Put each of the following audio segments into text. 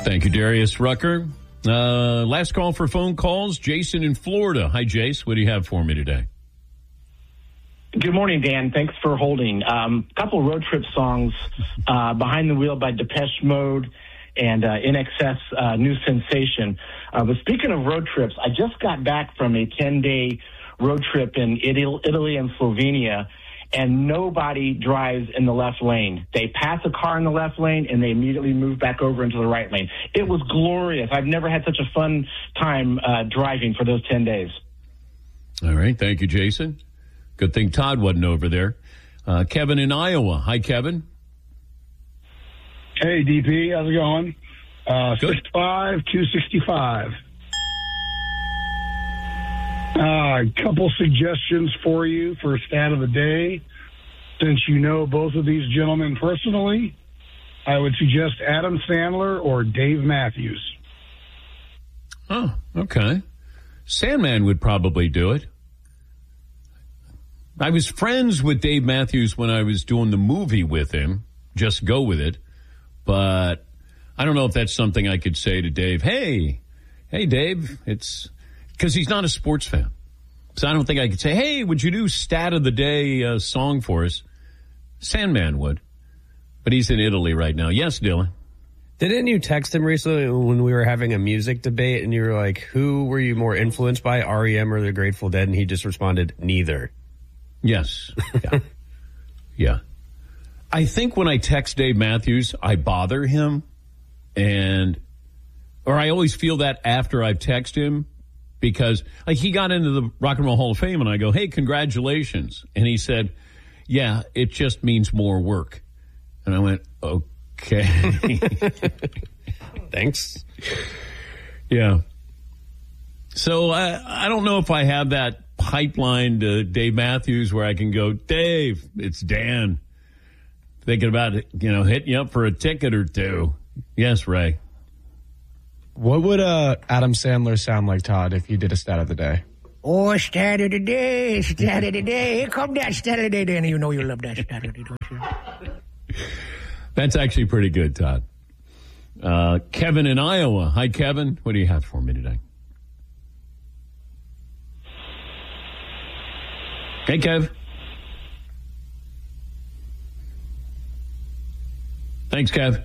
Thank you, Darius Rucker. Last call for phone calls. Jason in Florida. Hi, Jace. What do you have for me today? Good morning, Dan. Thanks for holding. Couple road trip songs, Behind the Wheel by Depeche Mode and INXS, New Sensation. But speaking of road trips, I just got back from a 10-day road trip in Italy and Slovenia, and nobody drives in the left lane. They pass a car in the left lane, and they immediately move back over into the right lane. It was glorious. I've never had such a fun time driving for those 10 days. All right. Thank you, Jason. Good thing Todd wasn't over there. Kevin in Iowa. Hi, Kevin. Hey, DP. How's it going? 6'5", 265. A couple suggestions for you for stat of the day. Since you know both of these gentlemen personally, I would suggest Adam Sandler or Dave Matthews. Oh, okay. Sandman would probably do it. I was friends with Dave Matthews when I was doing the movie with him. Just go with it. But I don't know if that's something I could say to Dave. Hey, Dave, it's because he's not a sports fan. So I don't think I could say, hey, would you do stat of the day song for us? Sandman would. But he's in Italy right now. Yes, Dylan. Didn't you text him recently when we were having a music debate and you were like, who were you more influenced by, REM or the Grateful Dead? And he just responded, neither. Yes. Yeah. Yeah. I think when I text Dave Matthews, I bother him, or I always feel that after I've texted him, because like he got into the Rock and Roll Hall of Fame and I go, hey, congratulations. And he said, yeah, it just means more work. And I went, okay. Thanks. Yeah. So I don't know if I have that pipeline to Dave Matthews where I can go, Dave, it's Dan. Thinking about, hitting you up for a ticket or two. Yes, Ray. What would Adam Sandler sound like, Todd, if you did a stat of the day? Oh, stat of the day, stat of the day. Here come that stat of the day, Dan. You know you love that stat of the day, don't you? That's actually pretty good, Todd. Kevin in Iowa. Hi, Kevin. What do you have for me today? Hey, Kev. Thanks, Kev.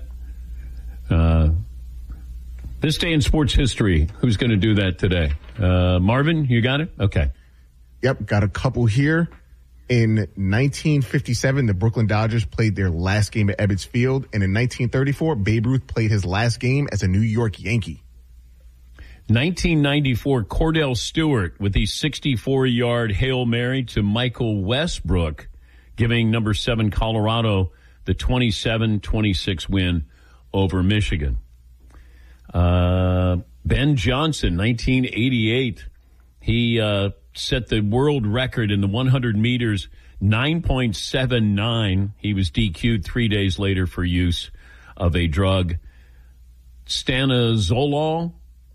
This day in sports history, who's going to do that today? Marvin, you got it? Okay. Yep, got a couple here. In 1957, the Brooklyn Dodgers played their last game at Ebbets Field. And in 1934, Babe Ruth played his last game as a New York Yankee. 1994, Cordell Stewart with the 64-yard Hail Mary to Michael Westbrook, giving number 7 Colorado the 27-26 win over Michigan. Ben Johnson, 1988, he set the world record in the 100 meters, 9.79. He was DQ'd 3 days later for use of a drug. Stanozolol,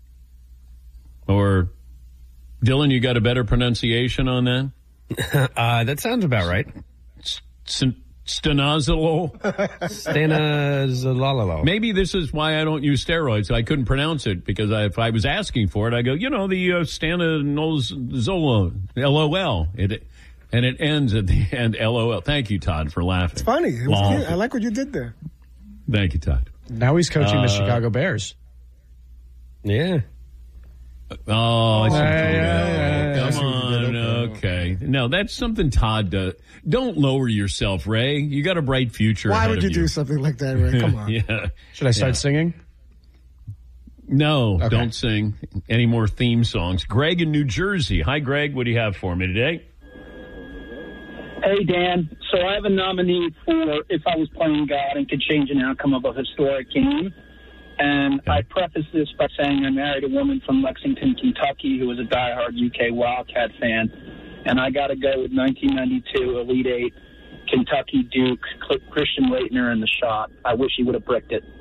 or Dylan, you got a better pronunciation on that? That sounds about right. Stanozolol? Stanozolol. Maybe this is why I don't use steroids. I couldn't pronounce it because if I was asking for it, I go, the stanozolol, LOL. And it ends at the end, LOL. Thank you, Todd, for laughing. It's funny. It was cute. I like what you did there. Thank you, Todd. Now he's coaching the Chicago Bears. Yeah. Oh, come on. Okay. No, that's something Todd does. Don't lower yourself, Ray. You got a bright future. Why would you do something like that, Ray? Come on. Yeah. Should I start singing? No, okay. Don't sing any more theme songs. Greg in New Jersey. Hi, Greg. What do you have for me today? Hey, Dan. So I have a nominee for If I Was Playing God and Could Change an Outcome of a Historic Game. And I preface this by saying I married a woman from Lexington, Kentucky, who was a diehard UK Wildcat fan. And I got to go with 1992 Elite Eight, Kentucky Duke, Christian Laettner in the shot. I wish he would have bricked it.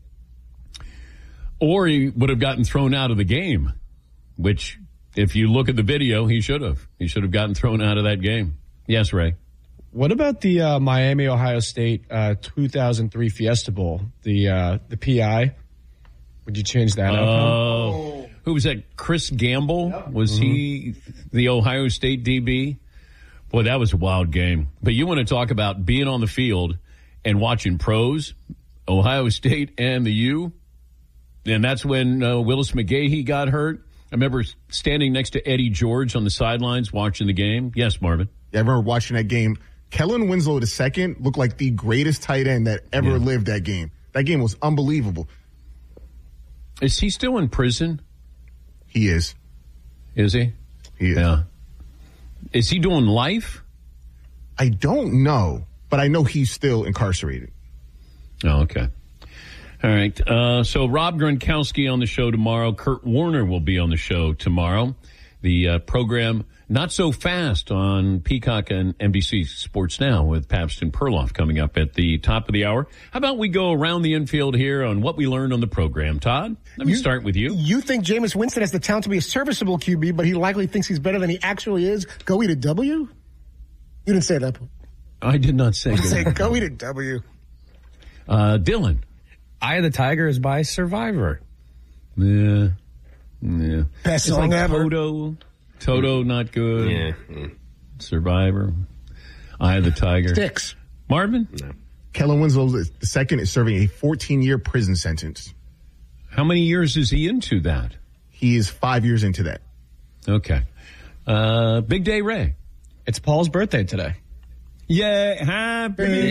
Or he would have gotten thrown out of the game, which, if you look at the video, he should have. He should have gotten thrown out of that game. Yes, Ray. What about the Miami, Ohio State 2003 Fiesta Bowl, the PI? Would you change that outcome? Who was that? Chris Gamble? Yep. Was he the Ohio State DB? Boy, that was a wild game. But you want to talk about being on the field and watching pros, Ohio State and the U. And that's when Willis McGahee got hurt. I remember standing next to Eddie George on the sidelines watching the game. Yes, Marvin. Yeah, I remember watching that game. Kellen Winslow II looked like the greatest tight end that ever lived that game. That game was unbelievable. Is he still in prison? He is. Is he? He is. Yeah. Is he doing life? I don't know, but I know he's still incarcerated. Oh, okay. All right. So Rob Gronkowski on the show tomorrow. Kurt Warner will be on the show tomorrow. The program Not So Fast on Peacock and NBC Sports Now with Pabst and Perloff coming up at the top of the hour. How about we go around the infield here on what we learned on the program? Todd, let me start with you. You think Jameis Winston has the talent to be a serviceable QB, but he likely thinks he's better than he actually is? Go eat a W? You didn't say that. I did not say that. Go eat a W. Dylan. Eye of the Tiger is by Survivor. Yeah. Best song ever. Toto, not good. Yeah. Survivor. Eye of the Tiger. Sticks. Marvin? No. Kellen Winslow II is serving a 14-year prison sentence. How many years is he into that? He is 5 years into that. Okay. Big Day Ray. It's Paul's birthday today. Yay. Happy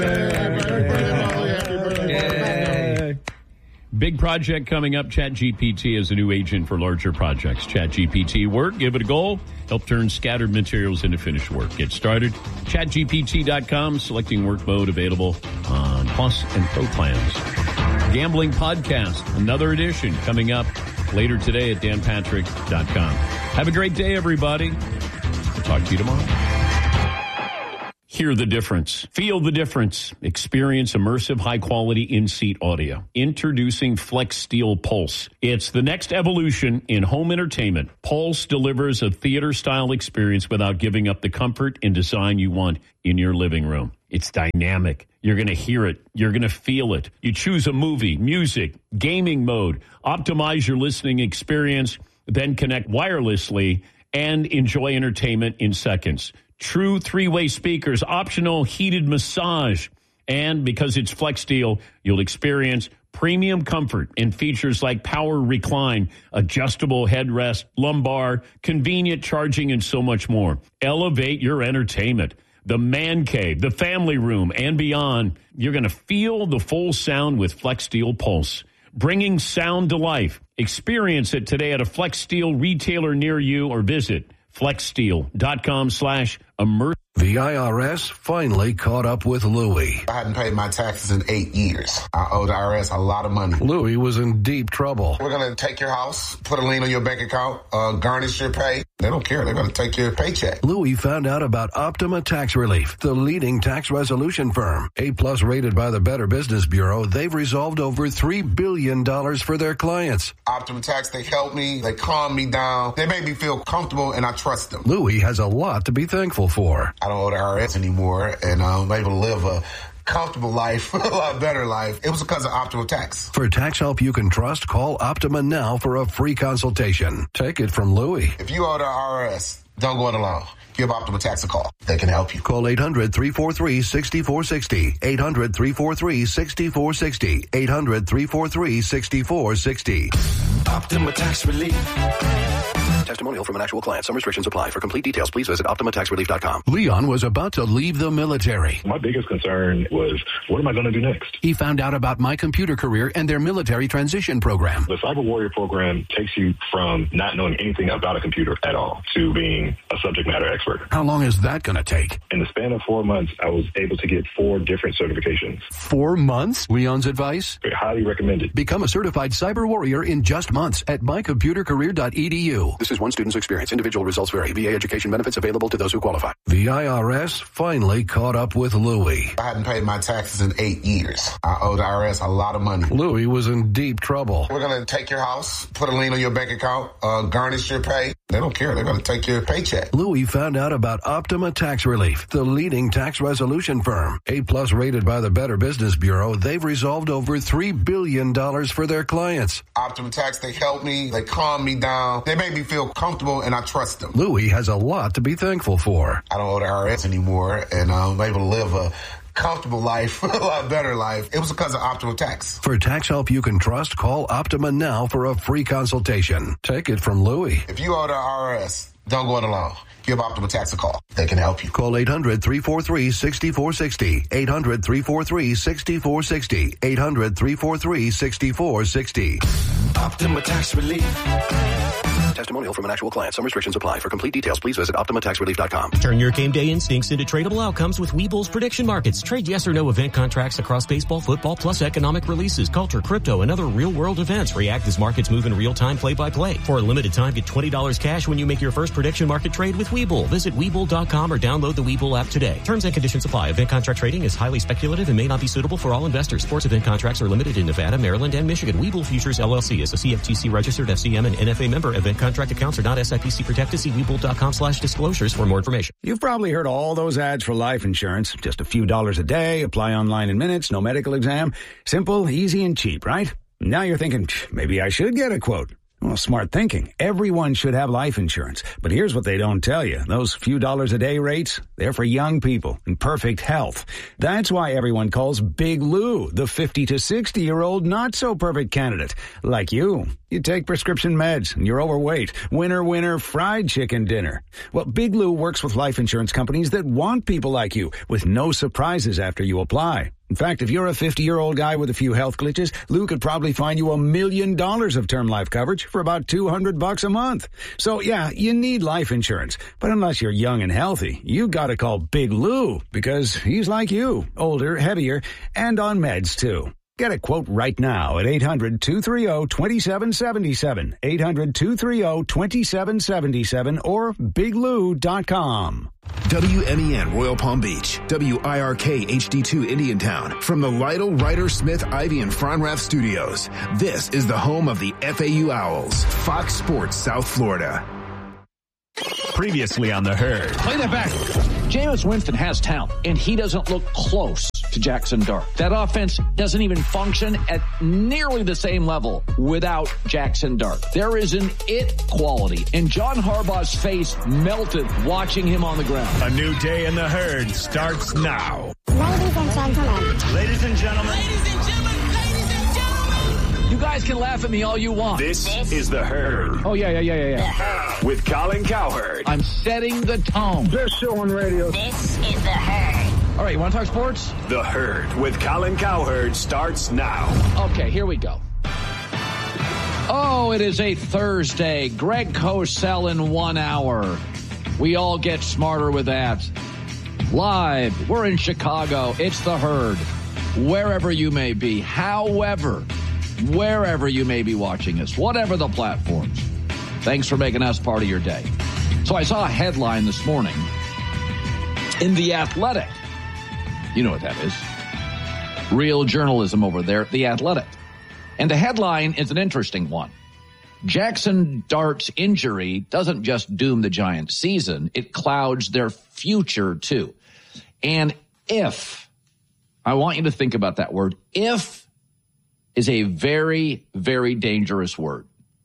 birthday. Big project coming up. ChatGPT is a new agent for larger projects. ChatGPT work, give it a go. Help turn scattered materials into finished work. Get started. ChatGPT.com. Selecting work mode available on Plus and Pro plans. Gambling podcast, another edition coming up later today at danpatrick.com. Have a great day, everybody. We'll talk to you tomorrow. Hear the difference. Feel the difference. Experience immersive, high-quality in-seat audio. Introducing Flex Steel Pulse. It's the next evolution in home entertainment. Pulse delivers a theater-style experience without giving up the comfort and design you want in your living room. It's dynamic. You're going to hear it. You're going to feel it. You choose a movie, music, gaming mode. Optimize your listening experience, then connect wirelessly and enjoy entertainment in seconds. True three-way speakers, optional heated massage. And because it's Flex Steel, you'll experience premium comfort and features like power recline, adjustable headrest, lumbar, convenient charging, and so much more. Elevate your entertainment. The man cave, the family room, and beyond. You're going to feel the full sound with Flex Steel Pulse. Bringing sound to life. Experience it today at a Flex Steel retailer near you or visit flexsteel.com/immersive. The IRS finally caught up with Louie. I hadn't paid my taxes in 8 years. I owe the IRS a lot of money. Louie was in deep trouble. We're going to take your house, put a lien on your bank account, garnish your pay. They don't care. They're going to take your paycheck. Louie found out about Optima Tax Relief, the leading tax resolution firm. A+ rated by the Better Business Bureau, they've resolved over $3 billion for their clients. Optima Tax, they helped me. They calmed me down. They made me feel comfortable, and I trust them. Louie has a lot to be thankful for. I don't owe the IRS anymore, and I'm able to live a comfortable life, a lot better life. It was because of Optima Tax. For tax help you can trust, call Optima now for a free consultation. Take it from Louie. If you owe the IRS, don't go it alone. Give Optima Tax a call. They can help you. Call 800-343-6460. 800-343-6460. 800-343-6460. Optima Tax Relief. Testimonial from an actual client. Some restrictions apply. For complete details, please visit OptimaTaxRelief.com. Leon was about to leave the military. My biggest concern was, what am I going to do next? He found out about My Computer Career and their military transition program. The Cyber Warrior program takes you from not knowing anything about a computer at all to being a subject matter expert. How long is that going to take? In the span of 4 months, I was able to get 4 different certifications. 4 months? Leon's advice? Highly recommended. Become a certified cyber warrior in just months at mycomputercareer.edu. This is one student's experience. Individual results vary. VA education benefits available to those who qualify. The IRS finally caught up with Louie. I hadn't paid my taxes in 8 years. I owe the IRS a lot of money. Louie was in deep trouble. We're going to take your house, put a lien on your bank account, garnish your pay. They don't care. They're going to take your paycheck. Louis found out about Optima Tax Relief, the leading tax resolution firm. A+ rated by the Better Business Bureau, they've resolved over $3 billion for their clients. Optima Tax, they help me. They calm me down. They make me feel comfortable, and I trust them. Louis has a lot to be thankful for. I don't owe the IRS anymore, and I'm able to live a comfortable life, a lot better life. It was because of Optima Tax. For tax help you can trust, call Optima now for a free consultation. Take it from Louis. If you owe the IRS, don't go it alone. Give Optima Tax a call. They can help you. Call 800-343-6460. 800-343-6460. 800-343-6460. Optima Tax Relief. Testimonial from an actual client. Some restrictions apply. For complete details, please visit OptimaTaxRelief.com. Turn your game day instincts into tradable outcomes with Webull's prediction markets. Trade yes or no event contracts across baseball, football, plus economic releases, culture, crypto, and other real-world events. React as markets move in real time, play-by-play. For a limited time, get $20 cash when you make your first prediction market trade with Webull. Visit Webull.com or download the Webull app today. Terms and conditions apply. Event contract trading is highly speculative and may not be suitable for all investors. Sports event contracts are limited in Nevada, Maryland, and Michigan. Webull Futures LLC is a CFTC registered FCM and NFA member. Event contract accounts are not SIPC protected. See Webull.com/disclosures for more information. You've probably heard all those ads for life insurance. Just a few dollars a day, apply online in minutes, no medical exam. Simple, easy, and cheap, right? Now you're thinking, maybe I should get a quote. Well, smart thinking. Everyone should have life insurance. But here's what they don't tell you. Those few dollars a day rates, they're for young people in perfect health. That's why everyone calls Big Lou the 50 to 60-year-old not-so-perfect candidate. Like you. You take prescription meds and you're overweight. Winner, winner, fried chicken dinner. Well, Big Lou works with life insurance companies that want people like you with no surprises after you apply. In fact, if you're a 50-year-old guy with a few health glitches, Lou could probably find you $1 million of term life coverage for about $200 a month. So yeah, you need life insurance. But unless you're young and healthy, you gotta call Big Lou because he's like you, older, heavier, and on meds too. Get a quote right now at 800-230-2777, 800-230-2777, or biglou.com. WMEN Royal Palm Beach, WIRK HD2 Indiantown. From the Lytle, Ryder, Smith, Ivy, and Fronrath studios, this is the home of the FAU Owls, Fox Sports South Florida. Previously on The Herd. Play that back. Jameis Winston has talent, and he doesn't look close to Jackson Dart. That offense doesn't even function at nearly the same level without Jackson Dart. There is an it quality, and John Harbaugh's face melted watching him on the ground. A new day in The Herd starts now. Ladies and gentlemen. Ladies and gentlemen. Ladies and gentlemen. You guys can laugh at me all you want. This is The Herd. Oh, yeah. With Colin Cowherd. I'm setting the tone. Best show on radio. This is The Herd. All right, you want to talk sports? The Herd with Colin Cowherd starts now. Okay, here we go. Oh, it is a Thursday. Greg Cosell in 1 hour. We all get smarter with that. Live, we're in Chicago. It's The Herd. Wherever you may be. However, wherever you may be watching us, whatever the platforms. Thanks for making us part of your day. So I saw a headline this morning in The Athletic. You know what that is. Real journalism over there at The Athletic. And the headline is an interesting one. Jackson Dart's injury doesn't just doom the Giants' season, it clouds their future too. And if, I want you to think about that word, if is a very, very dangerous word.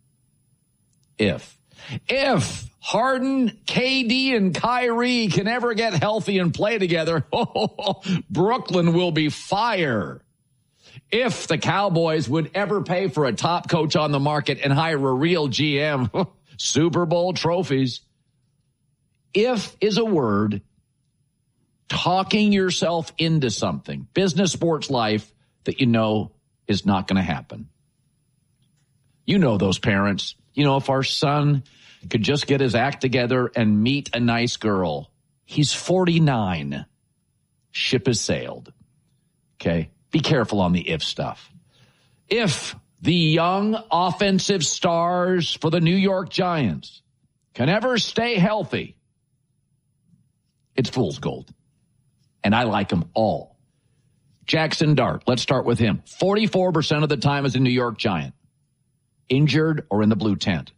If Harden, KD, and Kyrie can ever get healthy and play together, Brooklyn will be fire. If the Cowboys would ever pay for a top coach on the market and hire a real GM, Super Bowl trophies. If is a word, talking yourself into something, business, sports, life, that you know is not going to happen. You know those parents. You know, if our son could just get his act together and meet a nice girl, he's 49. Ship has sailed. Okay? Be careful on the if stuff. If the young offensive stars for the New York Giants can ever stay healthy, it's fool's gold. And I like them all. Jackson Dart, let's start with him. 44% of the time as a New York Giant. Injured or in the blue tent.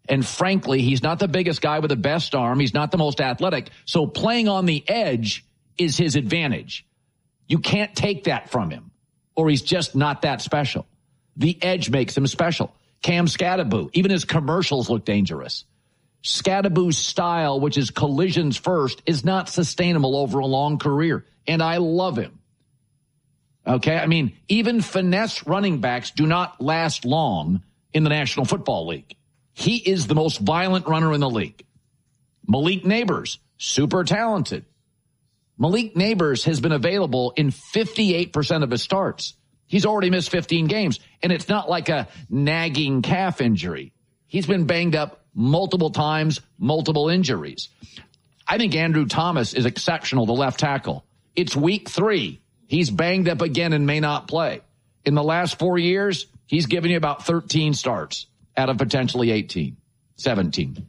And frankly, he's not the biggest guy with the best arm. He's not the most athletic. So playing on the edge is his advantage. You can't take that from him, or he's just not that special. The edge makes him special. Cam Skattebo, even his commercials look dangerous. Skattebo's style, which is collisions first, is not sustainable over a long career. And I love him. Okay? I mean, even finesse running backs do not last long in the National Football League. He is the most violent runner in the league. Malik Nabers, super talented. Malik Nabers has been available in 58% of his starts. He's already missed 15 games, and it's not like a nagging calf injury. He's been banged up multiple times, multiple injuries. I think Andrew Thomas is exceptional, the left tackle. It's week 3. He's banged up again and may not play. In the last 4 years, he's given you about 13 starts out of potentially 18, 17.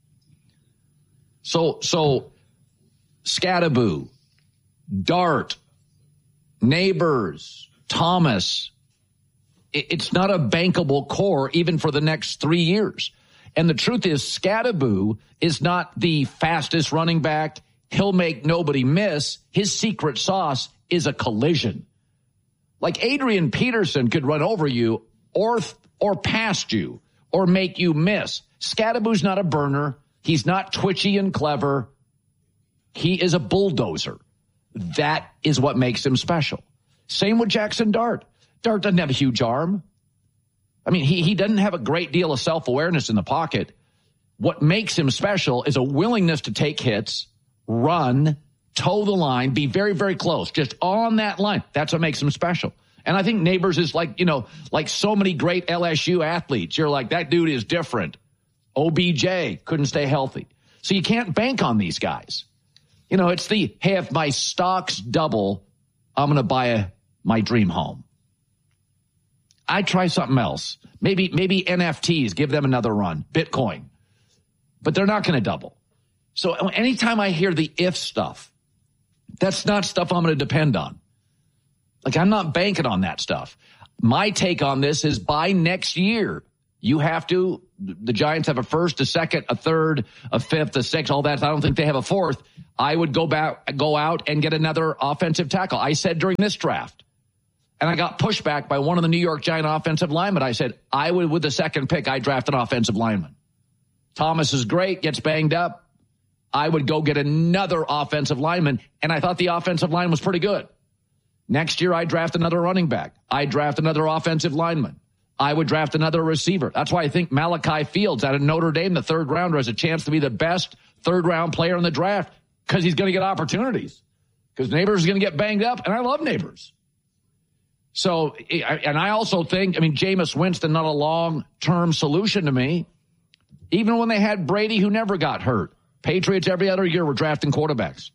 So Skattebo, Dart, Nabers, Thomas, it's not a bankable core even for the next 3 years. And the truth is, Skattebo is not the fastest running back. He'll make nobody miss. His secret sauce is a collision. Like Adrian Peterson could run over you or past you or make you miss. Skattebo's not a burner. He's not twitchy and clever. He is a bulldozer. That is what makes him special. Same with Jackson Dart. Dart doesn't have a huge arm. I mean, he doesn't have a great deal of self-awareness in the pocket. What makes him special is a willingness to take hits, run, toe the line, be very, very close, just on that line. That's what makes him special. And I think Nabers is like so many great LSU athletes. You're like, that dude is different. OBJ couldn't stay healthy. So you can't bank on these guys. It's the, hey, if my stocks double, I'm going to buy my dream home. I try something else. Maybe NFTs, give them another run. Bitcoin. But they're not going to double. So anytime I hear the if stuff, that's not stuff I'm going to depend on. Like, I'm not banking on that stuff. My take on this is by next year, the Giants have a first, a second, a third, a fifth, a sixth, all that. I don't think they have a fourth. I would go out and get another offensive tackle. I said during this draft, and I got pushback by one of the New York Giant offensive linemen. I said, with the second pick, I draft an offensive lineman. Thomas is great, gets banged up. I would go get another offensive lineman, and I thought the offensive line was pretty good. Next year, I draft another running back. I draft another offensive lineman. I would draft another receiver. That's why I think Malachi Fields out of Notre Dame, the third rounder, has a chance to be the best third-round player in the draft because he's going to get opportunities. Because Nabers is going to get banged up, and I love Nabers. So, and I also think, Jameis Winston, not a long-term solution to me. Even when they had Brady, who never got hurt. Patriots every other year were drafting quarterbacks.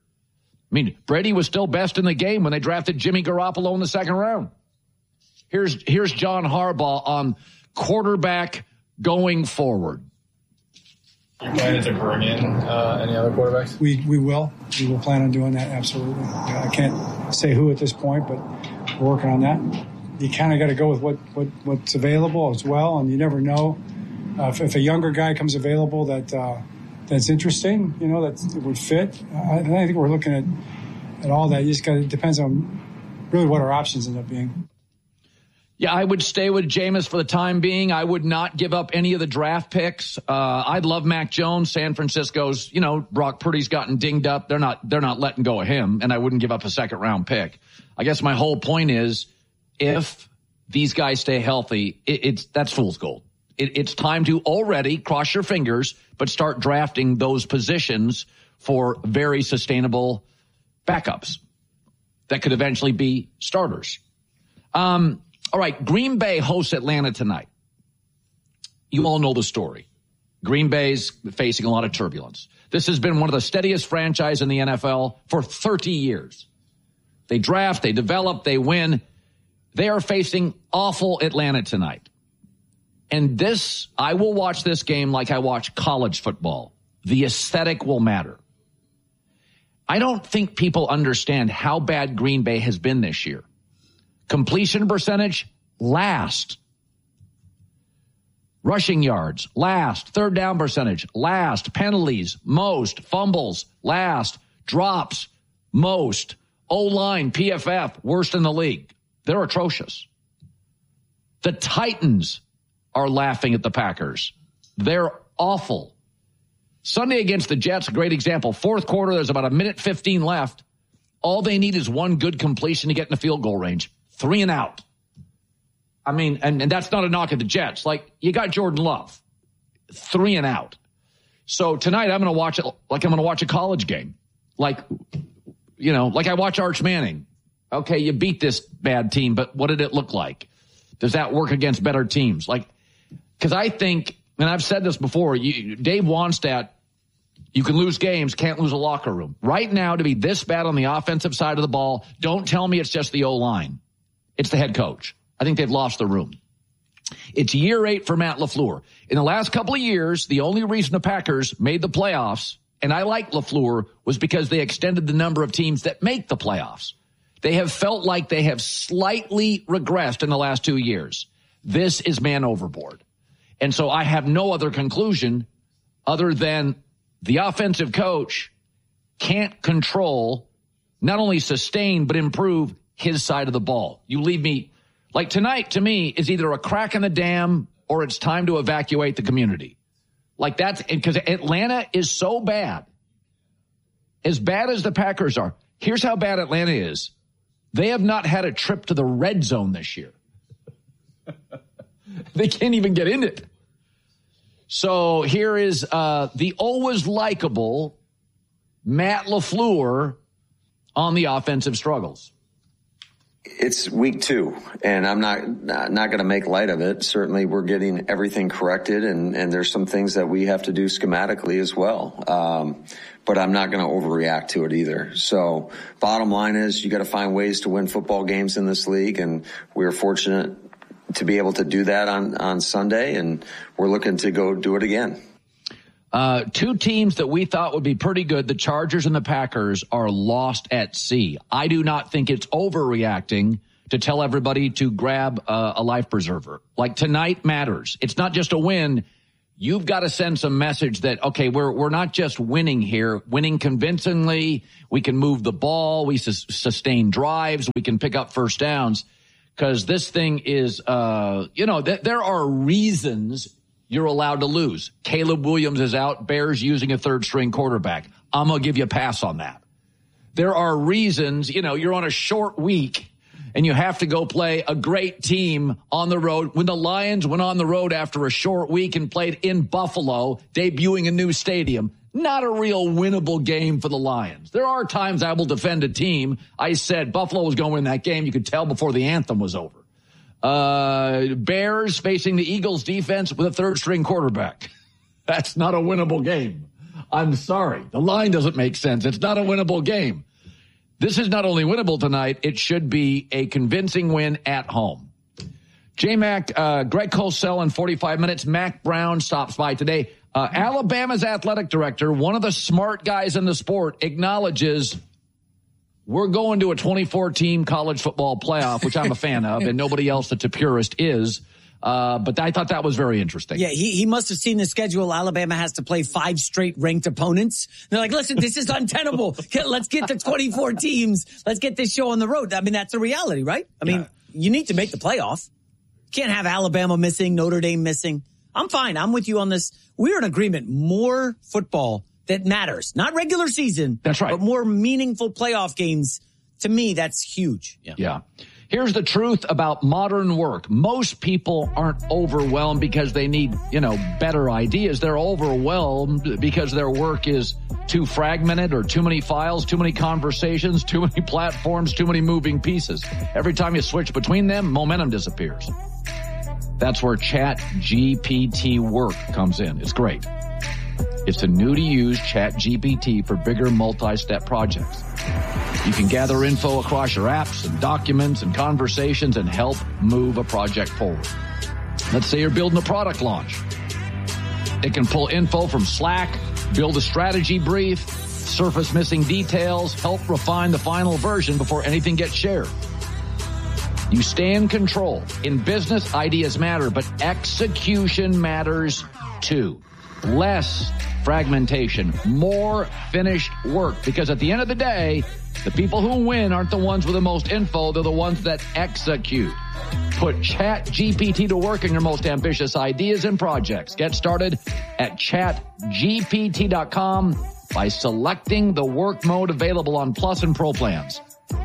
Brady was still best in the game when they drafted Jimmy Garoppolo in the second round. Here's John Harbaugh on quarterback going forward. You planning to bring in any other quarterbacks? We will. We will plan on doing that, absolutely. I can't say who at this point, but we're working on that. You kind of got to go with what's available as well, and you never know if a younger guy comes available that's interesting, that would fit. I think we're looking at all that. It depends on really what our options end up being. Yeah, I would stay with Jameis for the time being. I would not give up any of the draft picks. I'd love Mac Jones. San Francisco's, Brock Purdy's gotten dinged up. They're not letting go of him, and I wouldn't give up a second round pick. I guess my whole point is, if these guys stay healthy, that's fool's gold. It's time to already cross your fingers, but start drafting those positions for very sustainable backups that could eventually be starters. All right, Green Bay hosts Atlanta tonight. You all know the story. Green Bay's facing a lot of turbulence. This has been one of the steadiest franchises in the NFL for 30 years. They draft, they develop, they win. They are facing awful Atlanta tonight. And I will watch this game like I watch college football. The aesthetic will matter. I don't think people understand how bad Green Bay has been this year. Completion percentage, last. Rushing yards, last. Third down percentage, last. Penalties, most. Fumbles, last. Drops, most. O-line, PFF, worst in the league. They're atrocious. The Titans are laughing at the Packers. They're awful. Sunday against the Jets, great example. Fourth quarter, there's about 1:15 left. All they need is one good completion to get in the field goal range. 3 and out. I mean, and that's not a knock at the Jets. Like, you got Jordan Love. 3 and out. So tonight I'm going to watch it like I'm going to watch a college game. Like, you know, like I watch Arch Manning. Okay, you beat this bad team, but what did it look like? Does that work against better teams? Like, because I think, and I've said this before, Dave Wannstedt, you can lose games, can't lose a locker room. Right now, to be this bad on the offensive side of the ball, don't tell me it's just the O-line. It's the head coach. I think they've lost the room. It's year 8 for Matt LaFleur. In the last couple of years, the only reason the Packers made the playoffs, and I like LaFleur, was because they extended the number of teams that make the playoffs. They have felt like they have slightly regressed in the last 2 years. This is man overboard. And so I have no other conclusion other than the offensive coach can't control, not only sustain, but improve his side of the ball. You leave me, like tonight to me is either a crack in the dam or it's time to evacuate the community. Like that's because Atlanta is so bad. As bad as the Packers are, here's how bad Atlanta is. They have not had a trip to the red zone this year. They can't even get in it. So here is the always likable Matt LaFleur on the offensive struggles. It's week 2, and I'm not going to make light of it. Certainly we're getting everything corrected, and there's some things that we have to do schematically as well. But I'm not going to overreact to it either. So bottom line is you got to find ways to win football games in this league, and we're fortunate to be able to do that on Sunday, and we're looking to go do it again. 2 teams that we thought would be pretty good, the Chargers and the Packers, are lost at sea. I do not think it's overreacting to tell everybody to grab a life preserver. Like, tonight matters. It's not just a win. You've got to send some message that, okay, we're not just winning here, winning convincingly. We can move the ball. We sustain drives. We can pick up first downs. Because this thing is, there are reasons you're allowed to lose. Caleb Williams is out. Bears using a third-string quarterback. I'm going to give you a pass on that. There are reasons, you're on a short week and you have to go play a great team on the road. When the Lions went on the road after a short week and played in Buffalo, debuting a new stadium, not a real winnable game for the Lions. There are times I will defend a team. I said Buffalo was going to win that game. You could tell before the anthem was over. Bears facing the Eagles defense with a third-string quarterback. That's not a winnable game. I'm sorry. The line doesn't make sense. It's not a winnable game. This is not only winnable tonight, it should be a convincing win at home. J-Mac, Greg Cosell in 45 minutes. Mac Brown stops by today. Alabama's athletic director, one of the smart guys in the sport, acknowledges we're going to a 24-team college football playoff, which I'm a fan of, and nobody else that's a purist is. But I thought that was very interesting. Yeah, he must have seen the schedule. Alabama has to play 5 straight ranked opponents. They're like, listen, this is untenable. Let's get to 24 teams. Let's get this show on the road. I mean, that's the reality, right? I mean, you need to make the playoff. Can't have Alabama missing, Notre Dame missing. I'm fine. I'm with you on this. We're in agreement. More football that matters. Not regular season. That's right. But more meaningful playoff games. To me, that's huge. Yeah. Here's the truth about modern work. Most people aren't overwhelmed because they need, better ideas. They're overwhelmed because their work is too fragmented or too many files, too many conversations, too many platforms, too many moving pieces. Every time you switch between them, momentum disappears. That's where ChatGPT Work comes in. It's great. It's a new-to-use ChatGPT for bigger multi-step projects. You can gather info across your apps and documents and conversations and help move a project forward. Let's say you're building a product launch. It can pull info from Slack, build a strategy brief, surface missing details, help refine the final version before anything gets shared. You stay in control. In business, ideas matter, but execution matters too. Less fragmentation, more finished work. Because at the end of the day, the people who win aren't the ones with the most info. They're the ones that execute. Put ChatGPT to work in your most ambitious ideas and projects. Get started at chatgpt.com by selecting the work mode available on Plus and Pro plans.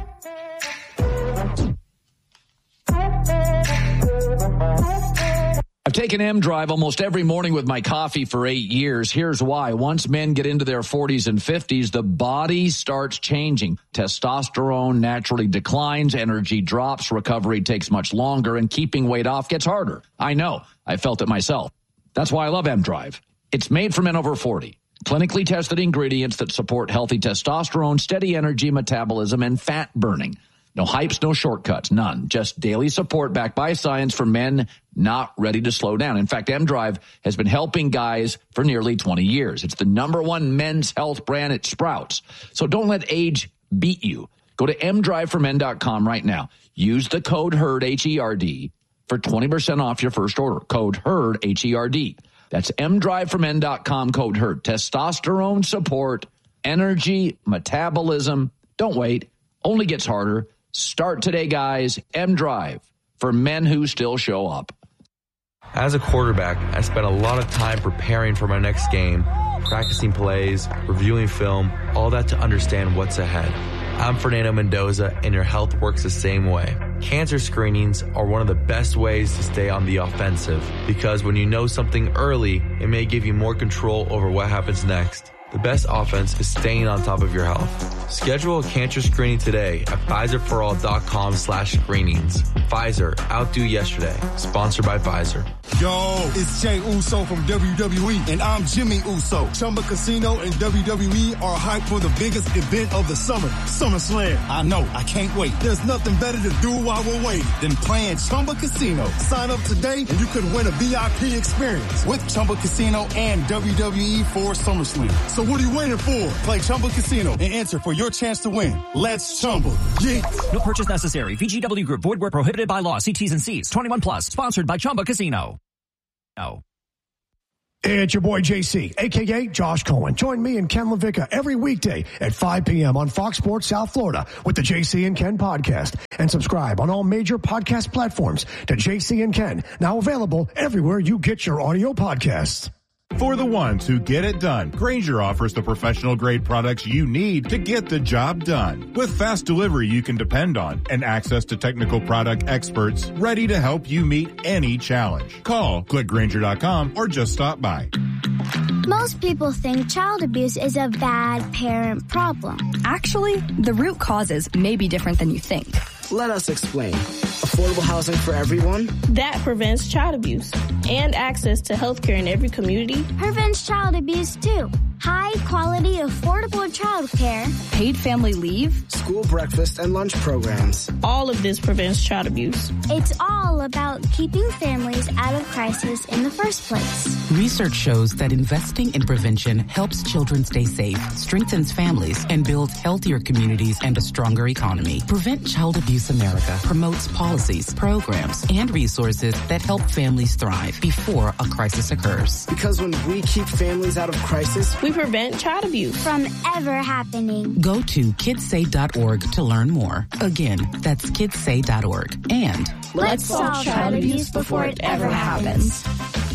I've taken M-Drive almost every morning with my coffee for 8 years. Here's why. Once men get into their 40s and 50s, the body starts changing. Testosterone naturally declines, energy drops, recovery takes much longer, and keeping weight off gets harder. I know. I felt it myself. That's why I love M-Drive. It's made for men over 40. Clinically tested ingredients that support healthy testosterone, steady energy, metabolism, and fat burning. No hypes, no shortcuts, none. Just daily support backed by science for men not ready to slow down. In fact, M-Drive has been helping guys for nearly 20 years. It's the #1 men's health brand at Sprouts. So don't let age beat you. Go to mdriveformen.com right now. Use the code HERD, H-E-R-D, for 20% off your first order. Code HERD, H-E-R-D. That's mdriveformen.com, code HERD. Testosterone support, energy, metabolism. Don't wait. Only gets harder. Start today, guys. M-Drive for men who still show up. As a quarterback, I spent a lot of time preparing for my next game, practicing plays, reviewing film, all that to understand what's ahead. I'm Fernando Mendoza, and your health works the same way. Cancer screenings are one of the best ways to stay on the offensive, because when you know something early, it may give you more control over what happens next. The best offense is staying on top of your health. Schedule a cancer screening today at PfizerForAll.com/screenings. Pfizer, outdo yesterday. Sponsored by Pfizer. Yo, it's Jey Uso from WWE, and I'm Jimmy Uso. Chumba Casino and WWE are hyped for the biggest event of the summer, SummerSlam. I know, I can't wait. There's nothing better to do while we're waiting than playing Chumba Casino. Sign up today and you could win a VIP experience with Chumba Casino and WWE for SummerSlam. So what are you waiting for? Play Chumba Casino and enter for your chance to win. Let's Chumba. Yeah. No purchase necessary. VGW Group. Void where prohibited by law. See T's and C's. 21 plus. Sponsored by Chumba Casino. No. It's your boy JC, a.k.a. Josh Cohen. Join me and Ken LaVicka every weekday at 5 p.m. on Fox Sports South Florida with the JC and Ken podcast. And subscribe on all major podcast platforms to JC and Ken, now available everywhere you get your audio podcasts. For the ones who get it done, Grainger offers the professional-grade products you need to get the job done. With fast delivery you can depend on and access to technical product experts ready to help you meet any challenge. Call, click Grainger.com, or just stop by. Most people think child abuse is a bad parent problem. Actually, the root causes may be different than you think. Let us explain. Affordable housing for everyone? That prevents child abuse. And access to health care in every community. Prevents child abuse, too. High quality, affordable child care. Paid family leave. School breakfast and lunch programs. All of this prevents child abuse. It's all about keeping families out of crisis in the first place. Research shows that investing in prevention helps children stay safe, strengthens families, and builds healthier communities and a stronger economy. Prevent Child Abuse America promotes policies, programs, and resources that help families thrive before a crisis occurs. Because when we keep families out of crisis, we prevent child abuse from ever happening. Go to kidssay.org to learn more. Again, that's kidssay.org. And let's solve child abuse before it ever happens.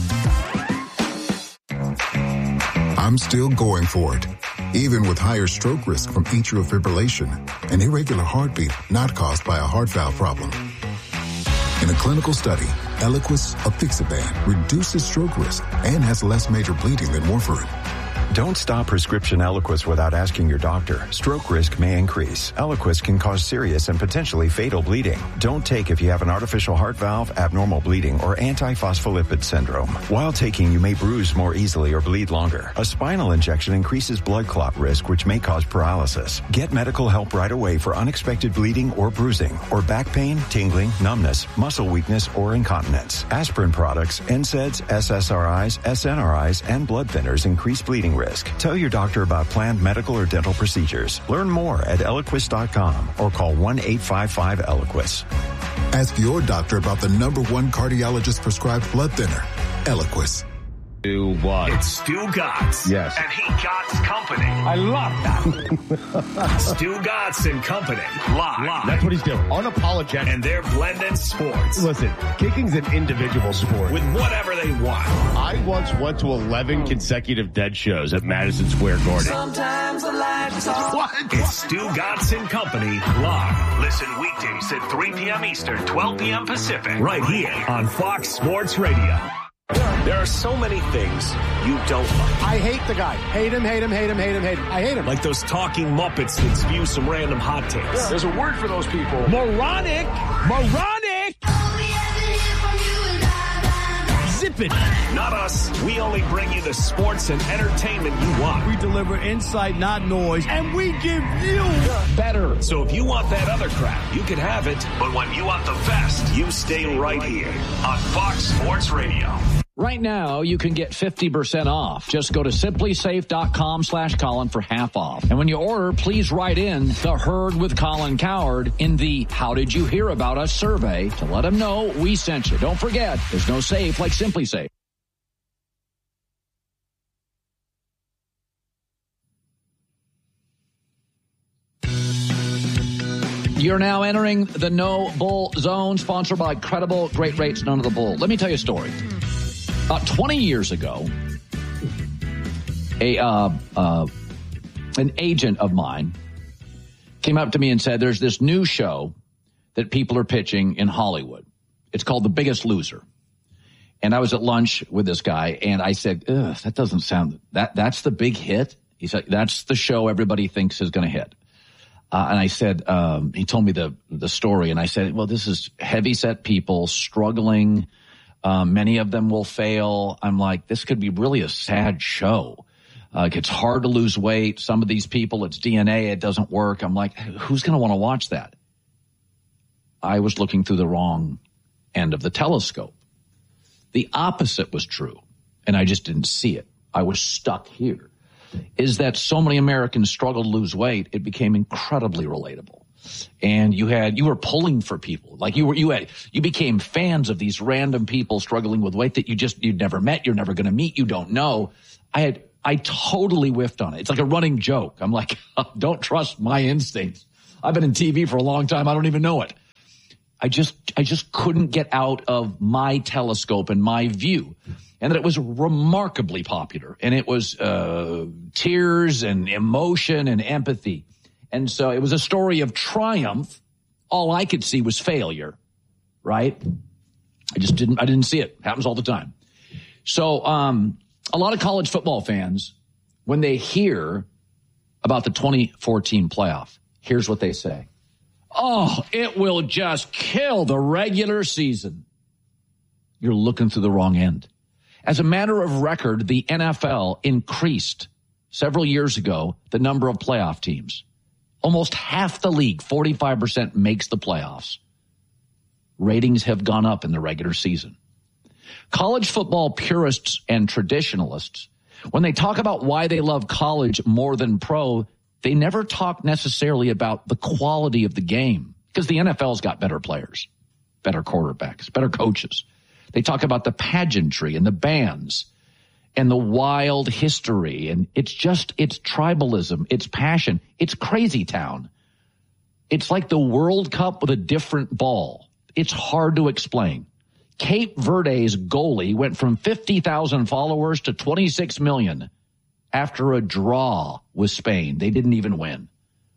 I'm still going for it, even with higher stroke risk from atrial fibrillation, an irregular heartbeat not caused by a heart valve problem. In a clinical study, Eliquis apixaban reduces stroke risk and has less major bleeding than warfarin. Don't stop prescription Eliquis without asking your doctor. Stroke risk may increase. Eliquis can cause serious and potentially fatal bleeding. Don't take if you have an artificial heart valve, abnormal bleeding, or antiphospholipid syndrome. While taking, you may bruise more easily or bleed longer. A spinal injection increases blood clot risk, which may cause paralysis. Get medical help right away for unexpected bleeding or bruising, or back pain, tingling, numbness, muscle weakness, or incontinence. Aspirin products, NSAIDs, SSRIs, SNRIs, and blood thinners increase bleeding risk. Tell your doctor about planned medical or dental procedures. Learn more at Eliquis.com or call 1-855-ELIQUIS. Ask your doctor about the #1 cardiologist-prescribed blood thinner, Eliquis. Do what? It's Stu Gatz. Yes. And he Gatz Company. I love that. Stu Gatz and Company. Live. That's what he's doing. Unapologetic. And they're blending sports. Listen, kicking's an individual sport. With whatever they want. I once went to 11 consecutive dead shows at Madison Square Garden. Sometimes I like to talk. What? It's Stu Gatz and Company live. Listen weekdays at 3 p.m. Eastern, 12 p.m. Pacific. Right here on Fox Sports Radio. There are so many things you don't like. I hate the guy. Hate him, hate him, hate him, hate him, hate him. I hate him. Like those talking Muppets that spew some random hot takes. Yeah. There's a word for those people. Moronic! Moronic! Zip it! Not us. We only bring you the sports and entertainment you want. We deliver insight, not noise, and we give you better. So if you want that other crap, you can have it. But when you want the best, you stay right here on Fox Sports Radio. Right now, you can get 50% off. Just go to simplysafe.com/Colin for half off. And when you order, please write in The Herd with Colin Cowherd in the How Did You Hear About Us survey to let them know we sent you. Don't forget, there's no safe like Simply Safe. You're now entering the No Bull Zone, sponsored by Credible, Great Rates, None of the Bull. Let me tell you a story. About 20 years ago, an agent of mine came up to me and said, there's this new show that people are pitching in Hollywood. It's called The Biggest Loser. And I was at lunch with this guy, and I said, that doesn't sound, that's the big hit? He said, that's the show everybody thinks is going to hit. And I said, he told me the story, and I said, well, this is heavy-set people struggling. Many of them will fail. I'm like, this could be really a sad show. It's hard to lose weight. Some of these people, it's DNA. It doesn't work. I'm like, who's going to want to watch that? I was looking through the wrong end of the telescope. The opposite was true, and I just didn't see it. I was stuck here. Is that so many Americans struggle to lose weight, it became incredibly relatable. And you were pulling for people. Like you became fans of these random people struggling with weight that you'd never met, you're never going to meet, you don't know. I totally whiffed on it. It's like a running joke. I'm like, don't trust my instincts. I've been in TV for a long time. I don't even know it. I just couldn't get out of my telescope and my view. And that it was remarkably popular. And it was tears and emotion and empathy. And so it was a story of triumph. All I could see was failure, right? I didn't see it. Happens all the time. So a lot of college football fans, when they hear about the 2014 playoff, here's what they say. Oh, it will just kill the regular season. You're looking through the wrong end. As a matter of record, the NFL increased several years ago the number of playoff teams. Almost half the league, 45%, makes the playoffs. Ratings have gone up in the regular season. College football purists and traditionalists, when they talk about why they love college more than pro, they never talk necessarily about the quality of the game, because the NFL's got better players, better quarterbacks, better coaches. They talk about the pageantry and the bands and the wild history. And it's tribalism. It's passion. It's crazy town. It's like the World Cup with a different ball. It's hard to explain. Cape Verde's goalie went from 50,000 followers to 26 million after a draw with Spain. They didn't even win.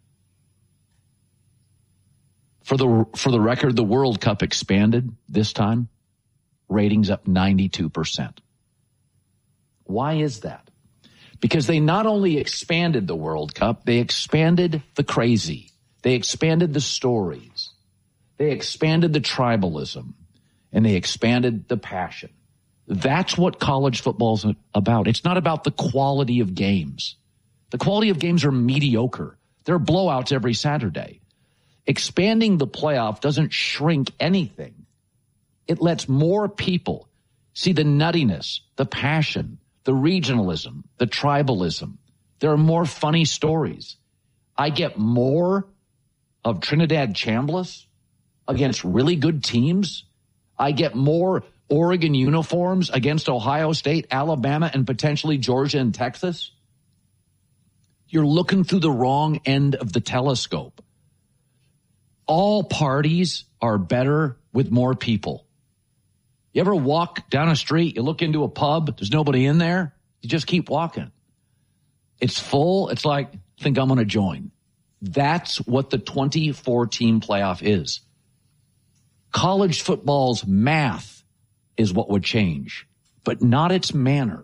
For the record, the World Cup expanded this time. Ratings up 92%. Why is that? Because they not only expanded the World Cup, they expanded the crazy. They expanded the stories. They expanded the tribalism. And they expanded the passion. That's what college football's about. It's not about the quality of games. The quality of games are mediocre. There are blowouts every Saturday. Expanding the playoff doesn't shrink anything. It lets more people see the nuttiness, the passion, the regionalism, the tribalism. There are more funny stories. I get more of Trinidad Chambliss against really good teams. I get more Oregon uniforms against Ohio State, Alabama, and potentially Georgia and Texas. You're looking through the wrong end of the telescope. All parties are better with more people. You ever walk down a street, you look into a pub, there's nobody in there, you just keep walking. It's full. It's like, I think I'm going to join. That's what the 24-team playoff is. College football's math is what would change, but not its manner.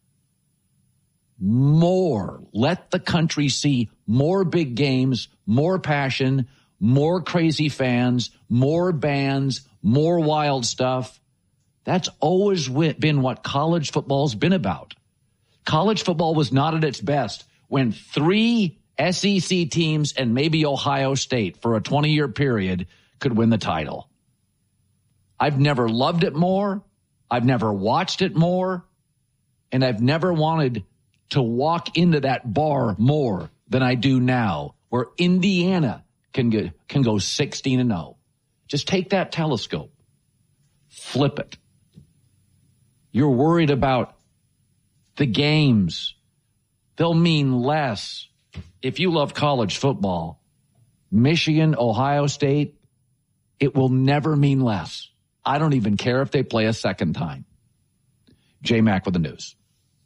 More. Let the country see more big games, more passion, more crazy fans, more bands, more wild stuff. That's always been what college football's been about. College football was not at its best when 3 SEC teams and maybe Ohio State for a 20-year period could win the title. I've never loved it more. I've never watched it more. And I've never wanted to walk into that bar more than I do now, where Indiana can go 16-0. Just take that telescope, flip it. You're worried about the games. They'll mean less. If you love college football, Michigan, Ohio State, it will never mean less. I don't even care if they play a second time. J-Mac with the news.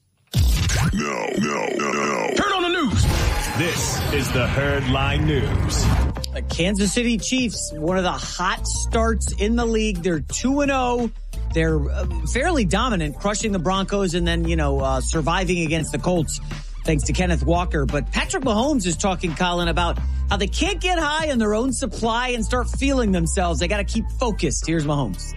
No. Turn on the news. This is the Herdline News. The Kansas City Chiefs, one of the hot starts in the league. They're 2-0. They're fairly dominant, crushing the Broncos and then, surviving against the Colts thanks to Kenneth Walker. But Patrick Mahomes is talking, Colin, about how they can't get high on their own supply and start feeling themselves. They got to keep focused. Here's Mahomes.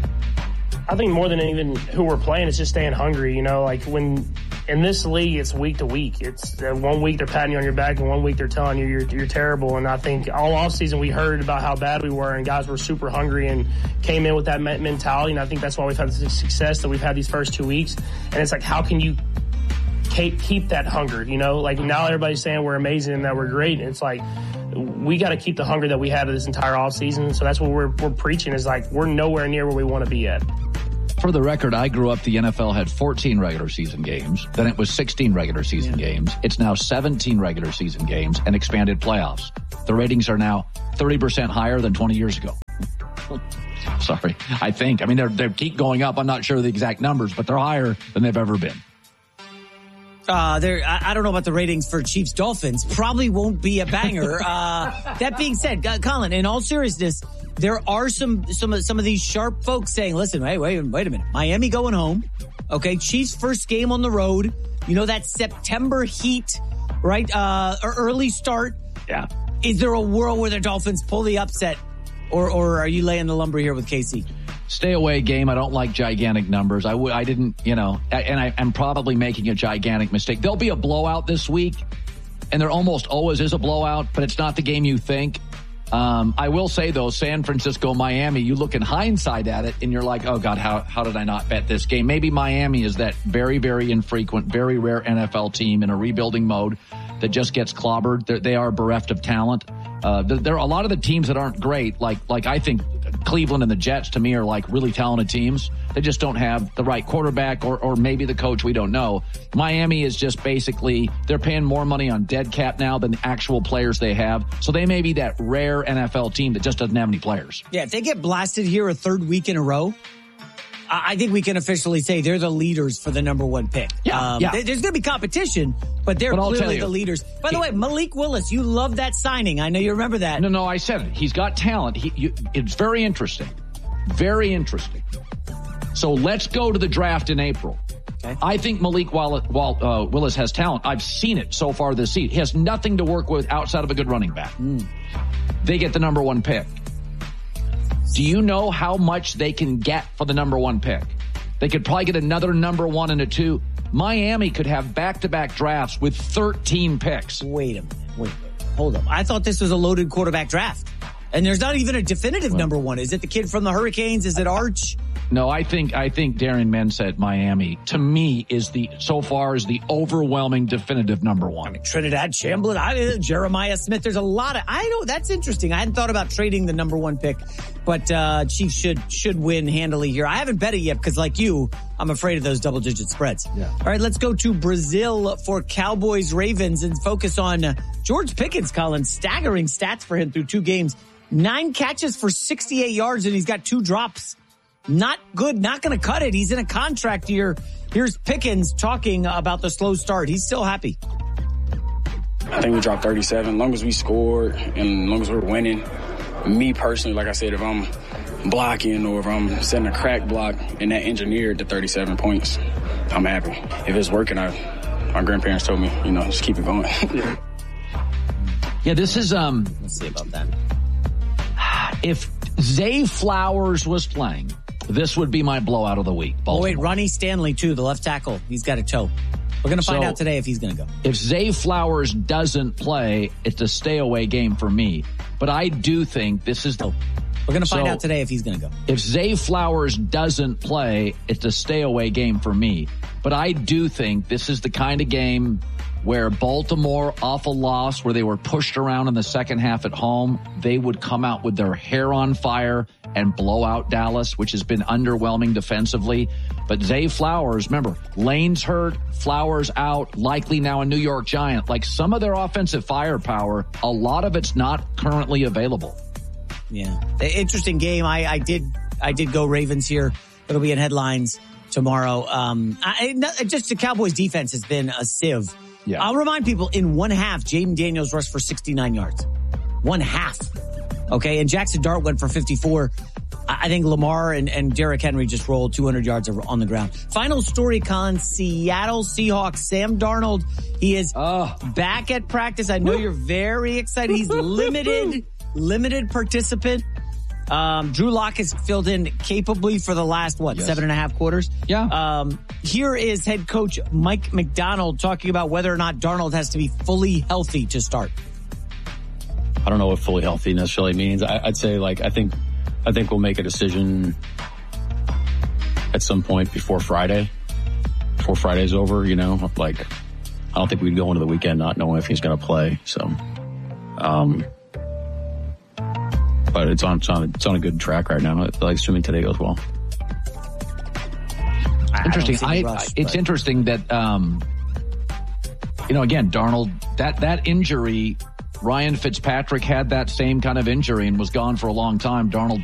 I think more than even who we're playing, it's just staying hungry. Like when in this league, it's week to week. It's 1 week they're patting you on your back and 1 week they're telling you you're terrible. And I think all offseason we heard about how bad we were and guys were super hungry and came in with that mentality. And I think that's why we've had the success that we've had these first 2 weeks. And it's like, how can you keep that hunger? Like now everybody's saying we're amazing and that we're great. And it's like, we got to keep the hunger that we had this entire offseason. So that's what we're preaching is like, we're nowhere near where we want to be at. For the record, I grew up, the NFL had 14 regular season games. Then it was 16 regular season games. It's now 17 regular season games and expanded playoffs. The ratings are now 30% higher than 20 years ago. Sorry, I think. I mean, they keep going up. I'm not sure the exact numbers, but they're higher than they've ever been. I don't know about the ratings for Chiefs Dolphins. Probably won't be a banger. That being said, Colin, in all seriousness, there are some of these sharp folks saying, listen, hey, wait a minute. Miami going home. Okay. Chiefs first game on the road. That September heat, right? Early start. Yeah. Is there a world where the Dolphins pull the upset or are you laying the lumber here with KC? Stay away game. I don't like gigantic numbers. I didn't, and I'm probably making a gigantic mistake. There'll be a blowout this week, and there almost always is a blowout, but it's not the game you think. I will say, though, San Francisco, Miami, you look in hindsight at it, and you're like, oh, God, how did I not bet this game? Maybe Miami is that very, very infrequent, very rare NFL team in a rebuilding mode that just gets clobbered. They are bereft of talent. There are a lot of the teams that aren't great, like I think Cleveland and the Jets, to me, are like really talented teams. They just don't have the right quarterback or maybe the coach. We don't know. Miami is just basically, they're paying more money on dead cap now than the actual players they have. So they may be that rare NFL team that just doesn't have any players. Yeah, if they get blasted here a third week in a row, I think we can officially say they're the leaders for the number one pick. Yeah. There's going to be competition, but they're clearly the leaders. By the way, Malik Willis, you love that signing. I know you remember that. No, I said it. He's got talent. It's very interesting. Very interesting. So let's go to the draft in April. Okay. I think Malik Willis has talent. I've seen it so far this season. He has nothing to work with outside of a good running back. They get the number one pick. Do you know how much they can get for the number one pick? They could probably get another number one and a two. Miami could have back-to-back drafts with 13 picks. Wait a minute. Wait. Hold up. I thought this was a loaded quarterback draft. And there's not even a definitive number one. Is it the kid from the Hurricanes? Is it Arch? No, I think Darren Mensah at Miami, to me, is the overwhelming definitive number one. I mean, Trinidad Chamberlain, Jeremiah Smith. There's a lot of, that's interesting. I hadn't thought about trading the number one pick, but Chiefs should win handily here. I haven't bet it yet because, like you, I'm afraid of those double-digit spreads. Yeah. All right, let's go to Brazil for Cowboys-Ravens and focus on George Pickens, Colin. Staggering stats for him through 2 games. 9 catches for 68 yards, and he's got 2 drops. Not good, not going to cut it. He's in a contract year. Here's Pickens talking about the slow start. He's still happy. I think we dropped 37. As long as we scored and as long as we're winning, me personally, like I said, if I'm blocking or if I'm setting a crack block and that engineered the 37 points, I'm happy. If it's working, my grandparents told me, just keep it going. Yeah, this is, let's see about that. If Zay Flowers was playing, this would be my blowout of the week. Baltimore. Oh, wait, Ronnie Stanley, too, the left tackle. He's got a toe. We're going to find out today if he's going to go. If Zay Flowers doesn't play, it's a stay-away game for me. But I do think this is the... We're going to find out today if he's going to go. If Zay Flowers doesn't play, it's a stay-away game for me. But I do think this is the kind of game where Baltimore, off a loss, where they were pushed around in the second half at home, they would come out with their hair on fire and blow out Dallas, which has been underwhelming defensively. But Zay Flowers, remember, Lane's hurt, Flowers out, likely now a New York Giant. Like, some of their offensive firepower, a lot of it's not currently available. Yeah. Interesting game. I did go Ravens here. It'll be in headlines tomorrow. Just the Cowboys defense has been a sieve. Yeah. I'll remind people, in one half, Jaden Daniels rushed for 69 yards. One half. Okay, and Jackson Dart went for 54. I think Lamar and Derrick Henry just rolled 200 yards on the ground. Final story, Colin. Seattle Seahawks, Sam Darnold. He is back at practice. I know you're very excited. He's limited participant. Drew Lock has filled in capably for the last, 7.5 quarters? Yeah. Here is head coach Mike McDonald talking about whether or not Darnold has to be fully healthy to start. I don't know what fully healthy necessarily means. I'd say, I think we'll make a decision at some point before Friday. Before Friday's over, I don't think we'd go into the weekend not knowing if he's going to play. So, but it's on a good track right now. Assuming today goes well. Interesting. It's interesting that, again, Darnold, that injury, Ryan Fitzpatrick had that same kind of injury and was gone for a long time. Darnold